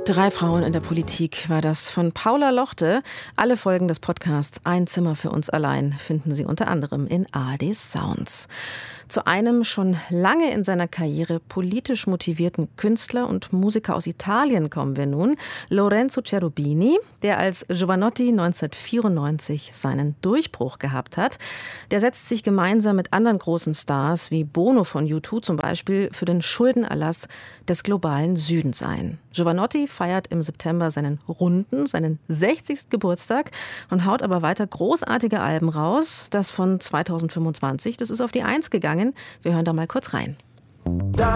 Drei Frauen in der Politik war das von Paula Lochte. Alle Folgen des Podcasts Ein Zimmer für uns allein finden Sie unter anderem in ARD Sounds. Zu einem schon lange in seiner Karriere politisch motivierten Künstler und Musiker aus Italien kommen wir nun. Lorenzo Cherubini, der als Jovanotti 1994 seinen Durchbruch gehabt hat. Der setzt sich gemeinsam mit anderen großen Stars wie Bono von U2 zum Beispiel für den Schuldenerlass des globalen Südens ein. Jovanotti feiert im September seinen 60. Geburtstag und haut aber weiter großartige Alben raus. Das von 2025, das ist auf die 1 gegangen. Wir hören da mal kurz rein.